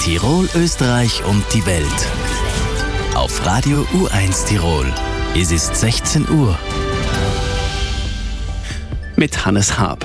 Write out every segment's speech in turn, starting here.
Tirol, Österreich und die Welt. Auf Radio U1 Tirol. Es ist 16 Uhr. Mit Hannes Haab.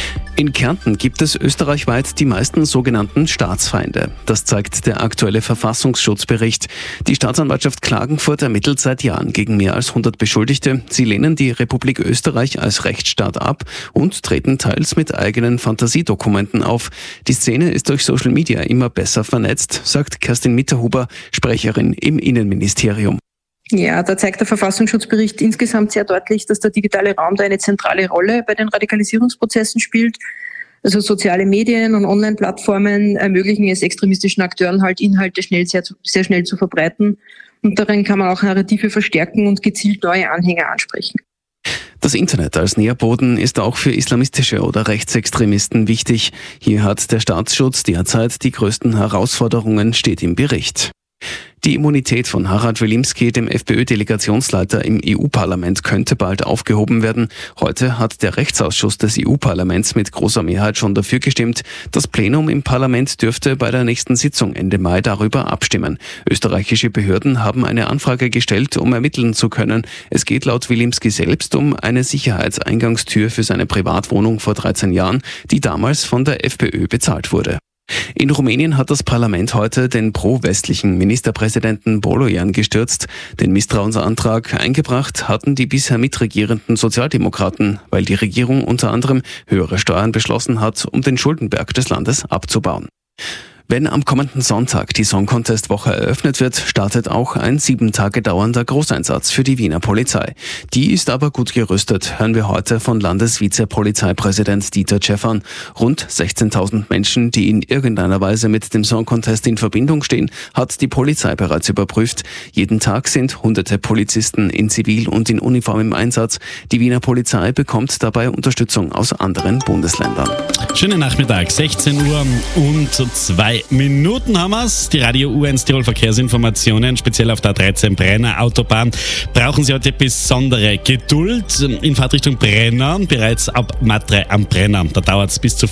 In Kärnten gibt es österreichweit die meisten sogenannten Staatsfeinde. Das zeigt der aktuelle Verfassungsschutzbericht. Die Staatsanwaltschaft Klagenfurt ermittelt seit Jahren gegen mehr als 100 Beschuldigte. Sie lehnen die Republik Österreich als Rechtsstaat ab und treten teils mit eigenen Fantasiedokumenten auf. Die Szene ist durch Social Media immer besser vernetzt, sagt Kerstin Mitterhuber, Sprecherin im Innenministerium. Ja, da zeigt der Verfassungsschutzbericht insgesamt sehr deutlich, dass der digitale Raum da eine zentrale Rolle bei den Radikalisierungsprozessen spielt. Also soziale Medien und Online-Plattformen ermöglichen es extremistischen Akteuren halt Inhalte sehr schnell zu verbreiten. Und darin kann man auch Narrative verstärken und gezielt neue Anhänger ansprechen. Das Internet als Nährboden ist auch für islamistische oder Rechtsextremisten wichtig. Hier hat der Staatsschutz derzeit die größten Herausforderungen, steht im Bericht. Die Immunität von Harald Wilimski, dem FPÖ-Delegationsleiter im EU-Parlament, könnte bald aufgehoben werden. Heute hat der Rechtsausschuss des EU-Parlaments mit großer Mehrheit schon dafür gestimmt. Das Plenum im Parlament dürfte bei der nächsten Sitzung Ende Mai darüber abstimmen. Österreichische Behörden haben eine Anfrage gestellt, um ermitteln zu können. Es geht laut Wilimski selbst um eine Sicherheitseingangstür für seine Privatwohnung vor 13 Jahren, die damals von der FPÖ bezahlt wurde. In Rumänien hat das Parlament heute den pro-westlichen Ministerpräsidenten Bolojan gestürzt. Den Misstrauensantrag eingebracht hatten die bisher mitregierenden Sozialdemokraten, weil die Regierung unter anderem höhere Steuern beschlossen hat, um den Schuldenberg des Landes abzubauen. Wenn am kommenden Sonntag die Song Contest Woche eröffnet wird, startet auch ein 7 Tage dauernder Großeinsatz für die Wiener Polizei. Die ist aber gut gerüstet, hören wir heute von Landesvizepolizeipräsident Dieter Tschäffern. Rund 16.000 Menschen, die in irgendeiner Weise mit dem Song Contest in Verbindung stehen, hat die Polizei bereits überprüft. Jeden Tag sind hunderte Polizisten in Zivil und in Uniform im Einsatz. Die Wiener Polizei bekommt dabei Unterstützung aus anderen Bundesländern. Schönen Nachmittag, 16 Uhr und 2 Minuten haben wir's. Die Radio U1 Tirol Verkehrsinformationen, speziell auf der A13 Brenner Autobahn, brauchen Sie heute besondere Geduld. In Fahrtrichtung Brenner, bereits ab Matre am Brenner. Da dauert es bis zu